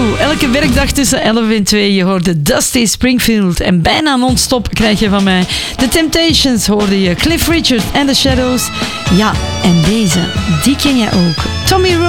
Elke werkdag tussen 11 en 2. Je hoorde Dusty Springfield. En bijna non-stop krijg je van mij The Temptations, hoorde je Cliff Richard en The Shadows. Ja, en deze, die ken jij ook. Tommy Rose.